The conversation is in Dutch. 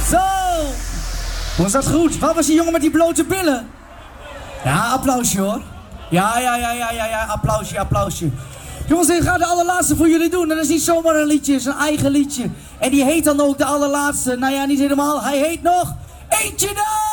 Zo. Was dat goed? Waar was die jongen met die blote billen? Ja, applausje hoor. Ja, applausje. Jongens, dit gaat de allerlaatste voor jullie doen. Dat is niet zomaar een liedje, het is een eigen liedje. En die heet dan ook de allerlaatste. Nou ja, niet helemaal. Hij heet nog Eentje Dan!